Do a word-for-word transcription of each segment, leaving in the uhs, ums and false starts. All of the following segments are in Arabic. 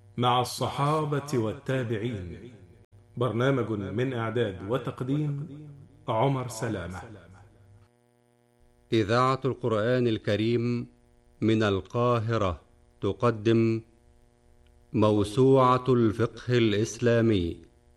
مع الصحابة والتابعين. برنامج من إعداد وتقديم عمر سلامة. إذاعة القرآن الكريم من القاهرة تقدم موسوعة الفقه الإسلامي.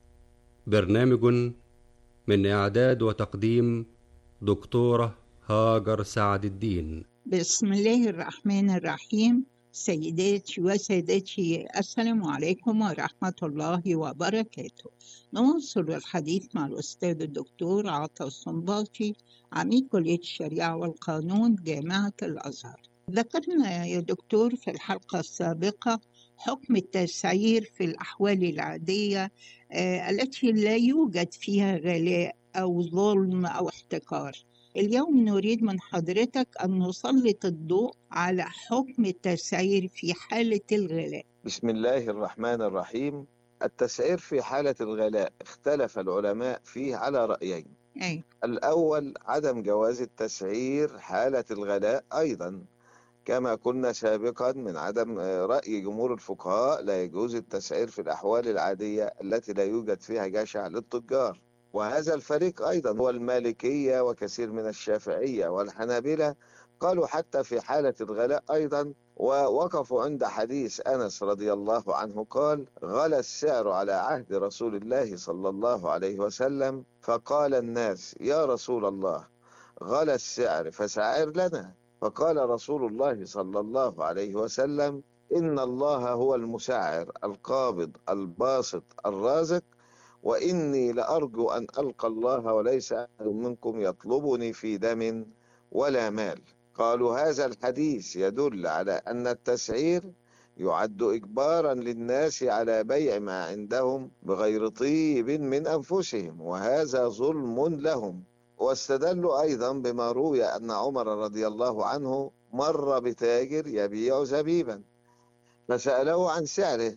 برنامج من إعداد وتقديم دكتورة هاجر سعد الدين. بسم الله الرحمن الرحيم. سيداتي وسادتي، السلام عليكم ورحمة الله وبركاته. نواصل الحديث مع الأستاذ الدكتور عطا الصنباطي، عميد كلية الشريعة والقانون جامعة الأزهر. ذكرنا يا دكتور في الحلقة السابقة حكم التسعير في الأحوال العادية آه، التي لا يوجد فيها غلاء أو ظلم أو احتكار. اليوم نريد من حضرتك أن نسلط الضوء على حكم التسعير في حالة الغلاء. بسم الله الرحمن الرحيم. التسعير في حالة الغلاء اختلف العلماء فيه على رأيين. أي. الأول عدم جواز التسعير حالة الغلاء أيضا، كما قلنا سابقا من عدم رأي جمهور الفقهاء لا يجوز التسعير في الأحوال العادية التي لا يوجد فيها جشع للتجار. وهذا الفريق أيضا هو المالكية وكثير من الشافعية والحنابلة، قالوا حتى في حالة الغلاء أيضا، ووقفوا عند حديث أنس رضي الله عنه قال: غلى السعر على عهد رسول الله صلى الله عليه وسلم، فقال الناس: يا رسول الله، غلى السعر فسعر لنا. فقال رسول الله صلى الله عليه وسلم: إن الله هو المسعر القابض الباسط الرازق، وإني لأرجو أن ألقى الله وليس أحد منكم يطلبني في دم ولا مال. قالوا هذا الحديث يدل على أن التسعير يعد إجبارا للناس على بيع ما عندهم بغير طيب من أنفسهم، وهذا ظلم لهم. واستدلوا أيضا بما روي أن عمر رضي الله عنه مر بتاجر يبيع زبيبا فسأله عن سعره،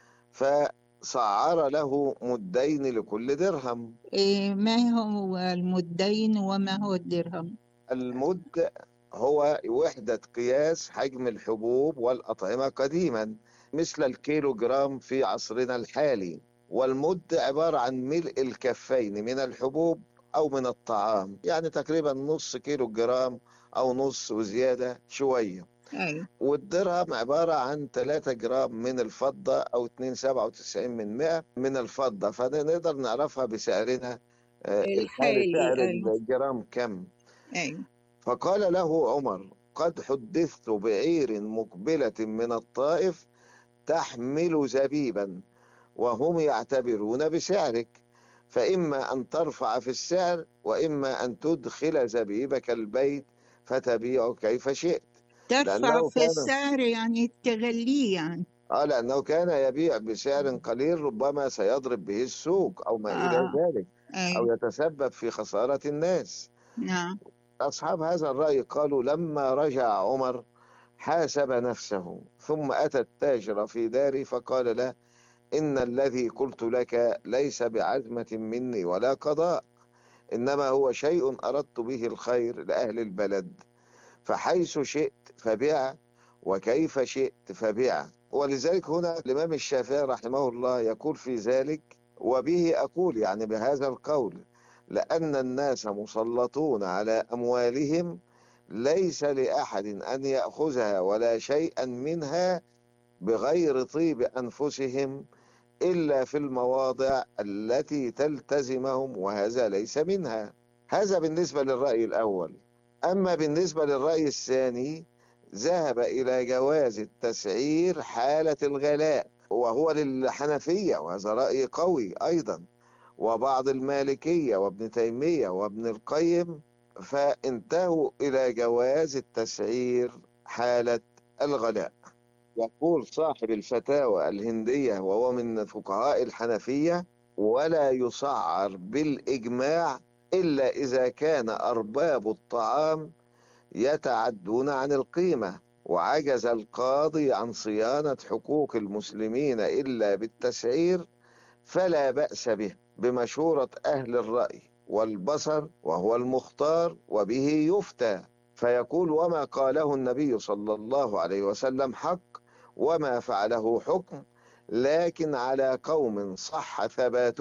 فسعر له مدين لكل درهم. إيه ما هو المدين وما هو الدرهم؟ المد هو وحدة قياس حجم الحبوب والأطعمة قديما، مثل الكيلو جرام في عصرنا الحالي. والمد عبارة عن ملء الكفين من الحبوب أو من الطعام، يعني تقريبا نص كيلو جرام أو نص وزيادة شوية. أي. والدرهم عبارة عن ثلاثة جرام من الفضة أو اثنين فاصلة سبعة وتسعين من مئة من الفضة، فنقدر نعرفها بسعرنا آه، الحالي، الحالي. سعر أي. الجرام كم. أي. فقال له عمر: قد حدثت بعير مقبلة من الطائف تحمل زبيبا وهم يعتبرون بسعرك، فإما أن ترفع في السعر وإما أن تدخل زبيبك البيت فتبيع كيف شئت. ترفع لأنه في كان السعر يعني تغليه يعني. آه لأنه كان يبيع بسعر قليل ربما سيضرب به السوق أو ما إلى آه. ذلك، أي. أو يتسبب في خسارة الناس. نعم. أصحاب هذا الرأي قالوا لما رجع عمر حاسب نفسه، ثم أتى التاجر في داره فقال له: إن الذي قلت لك ليس بعزمة مني ولا قضاء، إنما هو شيء أردت به الخير لأهل البلد، فحيث شئت فبيع وكيف شئت فبيع. ولذلك هنا الإمام الشافعي رحمه الله يقول في ذلك: وبه أقول، يعني بهذا القول، لأن الناس مسلطون على أموالهم، ليس لأحد أن يأخذها ولا شيئا منها بغير طيب أنفسهم إلا في المواضع التي تلتزمهم، وهذا ليس منها. هذا بالنسبة للرأي الأول. أما بالنسبة للرأي الثاني ذهب إلى جواز التسعير حالة الغلاء، وهو للحنفية، وهذا رأي قوي أيضا، وبعض المالكية وابن تيمية وابن القيم، فانتهوا إلى جواز التسعير حالة الغلاء. يقول صاحب الفتاوى الهندية وهو من فقهاء الحنفية: ولا يسعر بالإجماع إلا إذا كان أرباب الطعام يتعدون عن القيمة، وعجز القاضي عن صيانة حقوق المسلمين إلا بالتسعير، فلا بأس به بمشورة أهل الرأي والبصر، وهو المختار وبه يفتى. فيقول: وما قاله النبي صلى الله عليه وسلم حق، وما فعله حكم، لكن على قوم صح ثباتهم